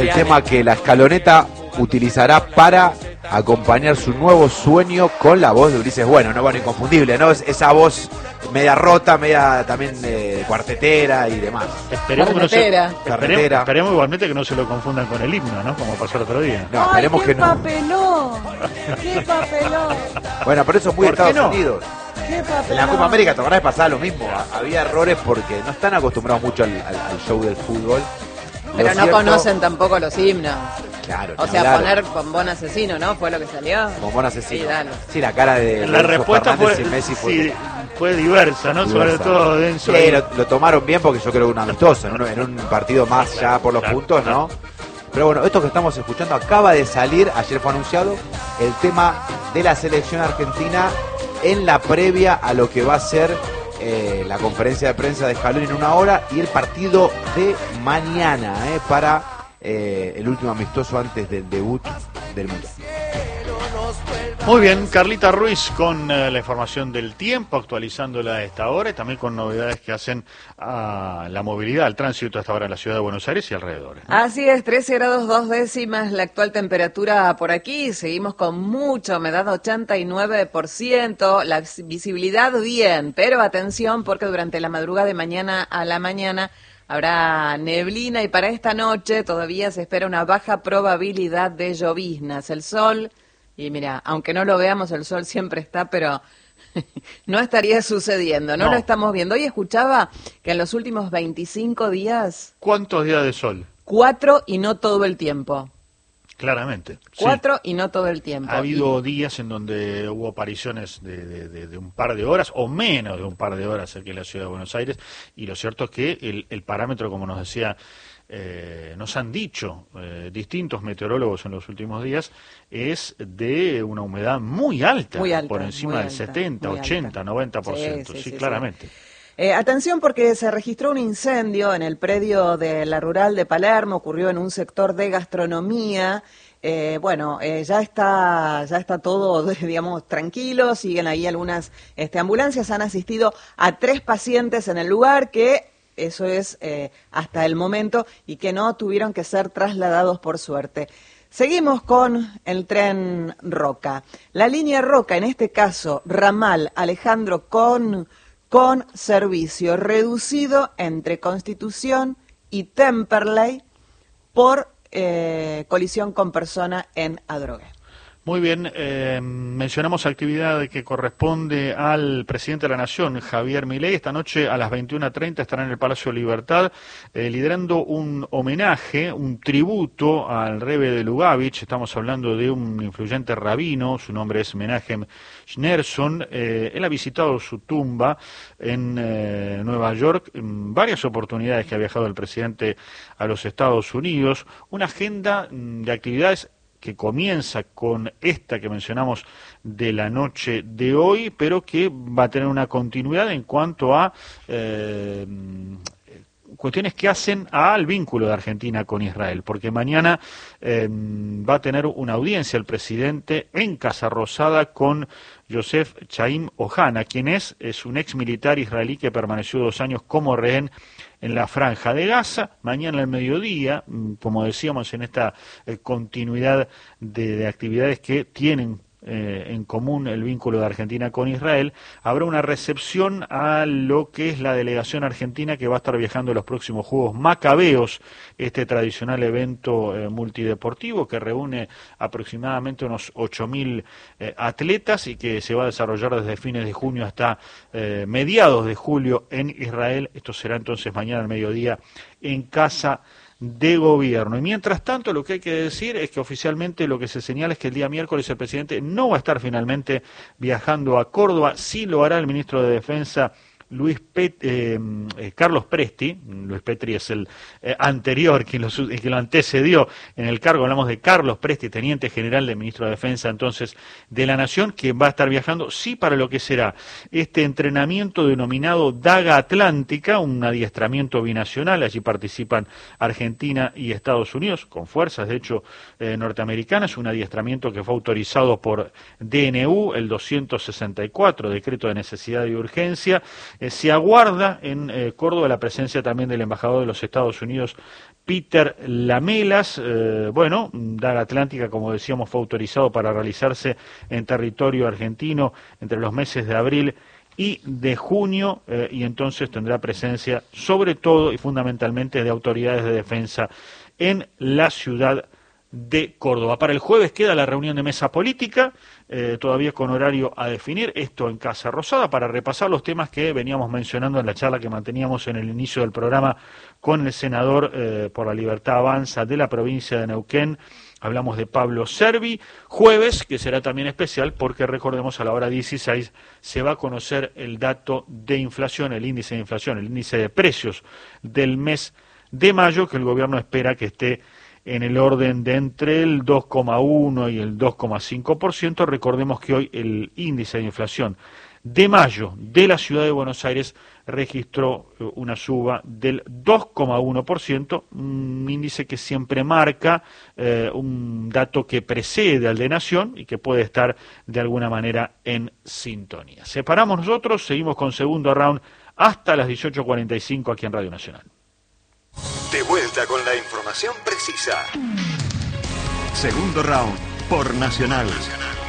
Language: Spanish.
el tema que la escaloneta utilizará para acompañar su nuevo sueño con la voz de Ulises Bueno, ¿no? Bueno, inconfundible, ¿no? Esa voz media rota, media también cuartetera y demás. Esperemos igualmente que no se lo confundan con el himno, ¿no? Como pasó el otro día. No, esperemos que no. Papelón! ¡Qué papelón! Bueno, pero eso es muy Estados Unidos. ¿Qué papelón? En la Copa América, ¿te acordás que pasaba lo mismo? Había errores porque no están acostumbrados mucho al show del fútbol. Pero no conocen tampoco los himnos. Claro. O sea, poner Bombón Asesino, ¿no? Fue lo que salió. Bombón Asesino. Sí, dale. Sí, la cara de la respuesta fue diversa, ¿no? Sobre todo Denso. Sí, lo tomaron bien porque yo creo que un amistoso, en un partido más ya por los puntos, ¿no? Pero bueno, esto que estamos escuchando acaba de salir, ayer fue anunciado, el tema de la selección argentina en la previa a lo que va a ser la conferencia de prensa de Scaloni en 1 hora y el partido de mañana para el último amistoso antes del debut del Mundial. Muy bien, Carlita Ruiz con la información del tiempo, actualizándola a esta hora y también con novedades que hacen a la movilidad, al tránsito hasta ahora en la ciudad de Buenos Aires y alrededores, ¿no? Así es, 13 grados 2 décimas la actual temperatura por aquí, seguimos con mucha humedad, 89%, la visibilidad bien, pero atención porque durante la madrugada de mañana a la mañana habrá neblina y para esta noche todavía se espera una baja probabilidad de lloviznas. El sol, y mira, aunque no lo veamos, el sol siempre está, pero no estaría sucediendo, no lo estamos viendo. Hoy escuchaba que en los últimos 25 días... ¿Cuántos días de sol? 4 y no todo el tiempo. Claramente. 4 y no todo el tiempo. Ha habido días en donde hubo apariciones de un par de horas o menos de un par de horas aquí en la ciudad de Buenos Aires y lo cierto es que el parámetro, como nos decía, nos han dicho distintos meteorólogos en los últimos días, es de una humedad muy alta por encima del 70, 80, 90%. Sí, claramente. Atención porque se registró un incendio en el predio de la Rural de Palermo, ocurrió en un sector de gastronomía. Ya está todo, digamos, tranquilo, siguen ahí algunas ambulancias, han asistido a 3 pacientes en el lugar que, eso es hasta el momento, y que no tuvieron que ser trasladados por suerte. Seguimos con el tren Roca. La línea Roca, en este caso, ramal Alejandro con servicio reducido entre Constitución y Temperley por colisión con persona en Adrogué. Muy bien, mencionamos actividad que corresponde al presidente de la Nación, Javier Milei. Esta noche a las 21:30 estará en el Palacio de Libertad liderando un homenaje, un tributo al Rebbe de Lubavitch. Estamos hablando de un influyente rabino, su nombre es Menachem Schneerson. Él ha visitado su tumba en Nueva York en varias oportunidades que ha viajado el presidente a los Estados Unidos. Una agenda de actividades que comienza con esta que mencionamos de la noche de hoy, pero que va a tener una continuidad en cuanto a cuestiones que hacen al vínculo de Argentina con Israel, porque mañana va a tener una audiencia el presidente en Casa Rosada con Yosef Chaim Ohana, quien es un ex militar israelí que permaneció 2 años como rehén en la Franja de Gaza. Mañana al mediodía, como decíamos, en esta continuidad de actividades que tienen en común el vínculo de Argentina con Israel, habrá una recepción a lo que es la delegación argentina que va a estar viajando a los próximos Juegos Macabeos, este tradicional evento multideportivo que reúne aproximadamente unos 8.000 atletas y que se va a desarrollar desde fines de junio hasta mediados de julio en Israel. Esto será entonces mañana al mediodía en Casa de Gobierno. Y mientras tanto, lo que hay que decir es que oficialmente lo que se señala es que el día miércoles el presidente no va a estar finalmente viajando a Córdoba, sí lo hará el ministro de Defensa Carlos Presti. Luis Petri es el anterior, quien lo antecedió en el cargo. Hablamos de Carlos Presti, teniente general del ministro de Defensa entonces de la Nación, que va a estar viajando, sí, para lo que será este entrenamiento denominado Daga Atlántica, un adiestramiento binacional. Allí participan Argentina y Estados Unidos, con fuerzas, de hecho, norteamericanas. Un adiestramiento que fue autorizado por DNU, el 264, Decreto de Necesidad y Urgencia. Se aguarda en Córdoba la presencia también del embajador de los Estados Unidos, Peter Lamelas. Bueno, Daga Atlántica, como decíamos, fue autorizado para realizarse en territorio argentino entre los meses de abril y de junio, y entonces tendrá presencia sobre todo y fundamentalmente de autoridades de defensa en la ciudad de Córdoba. Para el jueves queda la reunión de mesa política, todavía con horario a definir, esto en Casa Rosada, para repasar los temas que veníamos mencionando en la charla que manteníamos en el inicio del programa con el senador por la Libertad Avanza de la provincia de Neuquén. Hablamos de Pablo Servi. Jueves, que será también especial porque recordemos a la hora 16 se va a conocer el dato de inflación, el índice de inflación, el índice de precios del mes de mayo, que el gobierno espera que esté en el orden de entre el 2,1 y el 2,5%. Recordemos que hoy el índice de inflación de mayo de la ciudad de Buenos Aires registró una suba del 2,1%, un índice que siempre marca un dato que precede al de Nación y que puede estar de alguna manera en sintonía. Separamos nosotros, seguimos con segundo round hasta las 18:45 aquí en Radio Nacional. De vuelta con la información precisa. Segundo round por Nacional.